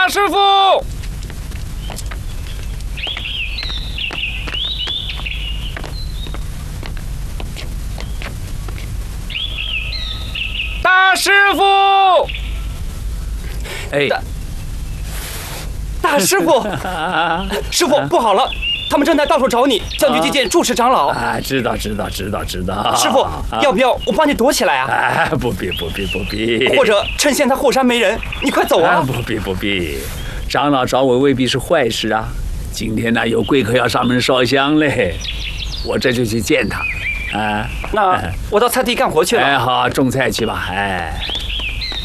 大师傅，大师傅， 哎， 大师傅，师傅不好了，他们正在到处找你，叫你去见住持长老。 啊，知道。师傅，要不要我帮你躲起来啊？ 哎，不必。 或者趁现在后山没人，你快走啊！ 不必。长老找我未必是坏事啊。今天呢，有贵客要上门烧香嘞，我这就去见他。啊， 那我到菜地干活去了。 哎，好，种菜去吧。哎。